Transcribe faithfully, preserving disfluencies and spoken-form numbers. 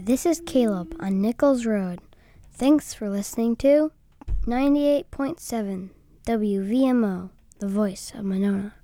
this is Caleb on Nichols Road. Thanks for listening to ninety-eight point seven W V M O, the voice of Monona.